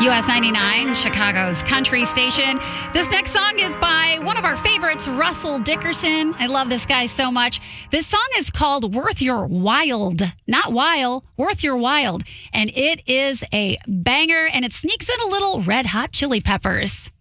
US 99, Chicago's country station. This next song is by one of our favorites, Russell Dickerson. I love this guy so much. This song is called Worth Your Wild. Not While, Worth Your Wild. And it is a banger, and it sneaks in a little Red Hot Chili Peppers.